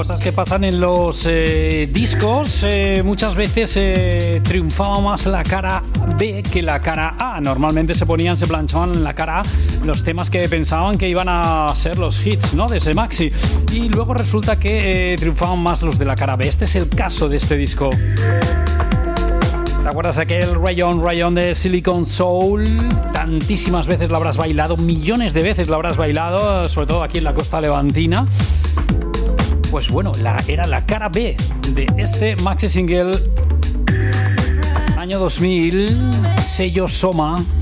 cosas que pasan en los discos. Muchas veces triunfaba más la cara B que la cara A. Normalmente se planchaban en la cara A los temas que pensaban que iban a ser los hits, ¿no?, de ese maxi. Y luego resulta que triunfaban más los de la cara B. Este es el caso de este disco. ¿Te acuerdas de aquel Rayon de Silicon Soul? Tantísimas veces lo habrás bailado, millones de veces lo habrás bailado, sobre todo aquí en la costa levantina. Pues bueno, era la cara B de este maxi single, año 2000, sello Soma.